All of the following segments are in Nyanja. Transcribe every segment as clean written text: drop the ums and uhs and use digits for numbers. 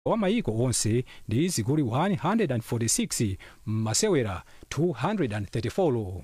wa maiko onse ndi zigoli 146 m'masewera 234.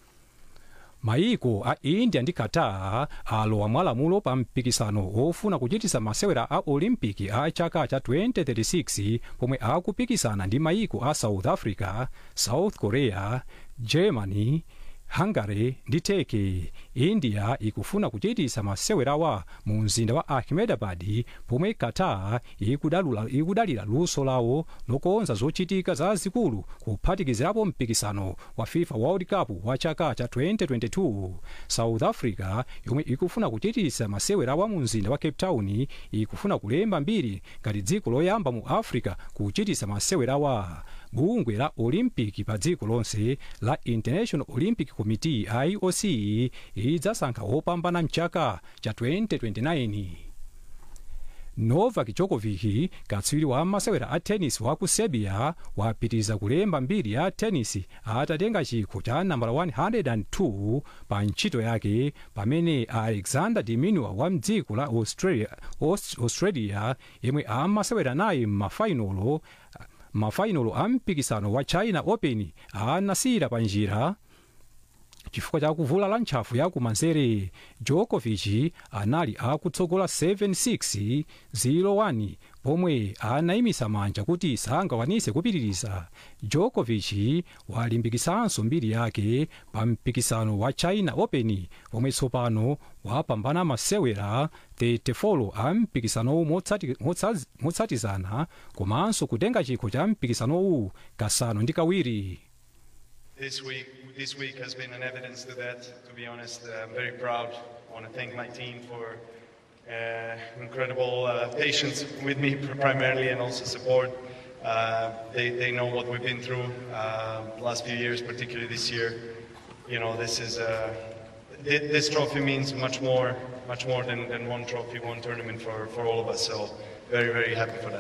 maiko a india ndi qatar alowa mwalamulo pa mpikisano ofuna kuchitisa masewera a olimpiki a chaka cha 2036 pomwe akupikisana ndi maiko a south africa, south korea, germany, hungary ndi turkey. india ikufuna kuchitisa masewerawa mu mzinda wa ahmedabad pomwe qatar ikudalira luso lawo lokonza zochitika zazikulu kuphatikizirapo mpikisano wa fifa world cup wa chaka cha 2022. south africa yomwe ikufuna kuchitisa masewerawa mu mzinda wa cape town ikufuna kulemba mbiri ngati dziko loyamba mu africa kuchitisa masewerawa. bungwe la olimpiki pa dziko lonse la international olympic committee ioc idzasankha opambana mchaka cha 2029. novak djokovic katswiri wa masewera a tennis wa ku serbia wapitiriza kulemba mbiri ya tennis atatenga chikho cha nambala 102 pa ntchito yake pamene alexander diminua wa mdziko la australia yemwe amasewera naye mafainolo a mpikisano wa china open anasiyira pa njira chifukwa cha kuvulala ntchafu ya kumanzere. djokovic anali akutsogola 7-6 0-1 pomwe anayimisa manja kuti sangakwanise kupitiriza. djokovic walimbikisanso mbiri yake pa mpikisano wa china open pomwe tsopano wapambana masewera 34 a mpikisanowu motsatizana komanso kutenga chikho cha mpikisanowu kasanu ndi kawiri. This week has been an evidence to that. To be honest, I'm very proud. I want to thank my team for incredible patience with me primarily, and also support. They know what we've been through the last few years, particularly this year. You know, this trophy means much more than one trophy, one tournament for all of us. So very, very happy for that.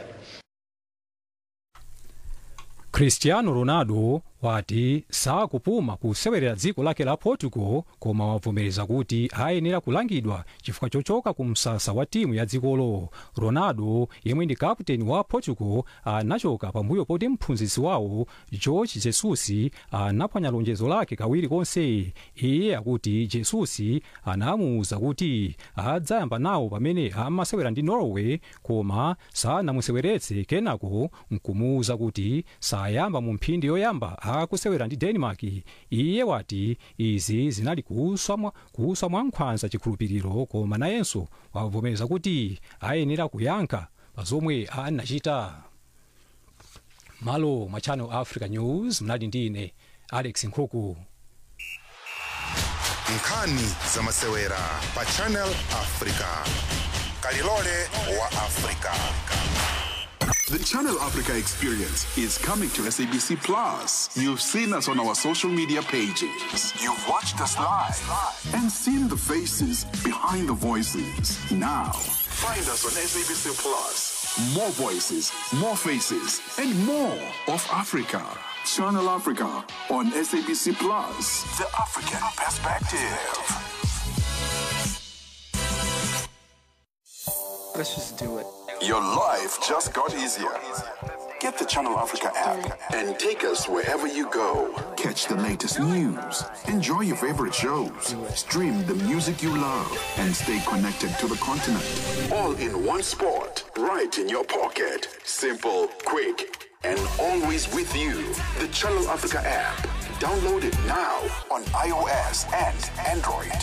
cristiano ronaldo wati sakupuma kusewerera dziko lake la portugal koma wavomereza kuti ayenera kulangidwa chifukwa chochoka ku msasa wa timu ya dzikolo. ronaldo yemwe ndi kaputeni wa portugal anachoka pambuyo poti mphunzitsi wawo jorge jesus anaphwanya lonjezo lake kawiri konse. iye akuti jesus anamuwuza kuti adzayamba nawo pamene amasewera ndi norway koma sanamuseweretse kenako nkumuwuza kuti sayamba mu mphindi yoyamba akusewera ndi denmark. iye wati izi zinali kuswa mwa nkhwanza chikhulupiriro koma nayenso wavomereza kuti ayenera kuyankha pa zomwe anachita. malo mwa channel africa news mnali ndi ine alex nkhuku. nkhani za masewera pa channel africa kalilole wa africa. The Channel Africa experience is coming to SABC Plus. You've seen us on our social media pages. You've watched us live And seen the faces behind the voices. Now, find us on SABC Plus. more voices, more faces, and more of Africa. Channel Africa on SABC Plus. The African perspective. Let's just do it. Your life just got easier. Get the Channel Africa app and take us wherever you go. Catch the latest news, enjoy your favorite shows, stream the music you love, and stay connected to the continent. All in one spot, right in your pocket. Simple, quick, and always with you. The Channel Africa app. Download it now on iOS and Android.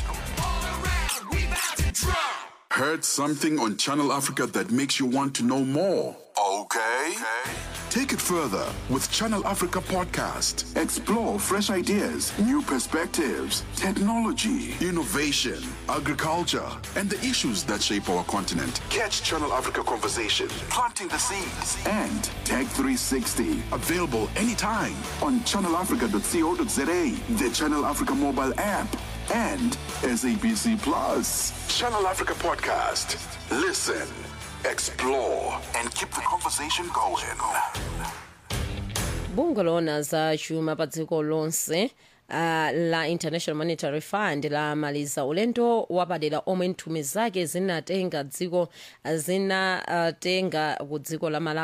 Heard something on Channel Africa that makes you want to know more? Okay. Take it further with Channel Africa Podcast. Explore fresh ideas, new perspectives, technology, innovation, agriculture, and the issues that shape our continent. Catch Channel Africa Conversation, planting the seeds. And Tech 360. Available anytime on channelafrica.co.za, the Channel Africa mobile app, and SABC Plus. Channel Africa Podcast. Listen, explore, and keep the conversation going. bungwe loona za chuma pa dziko lonse la International Monetary Fund lamaliza ulendo wapadera omwe nthumwi zake zinatenga ku dziko la Malawi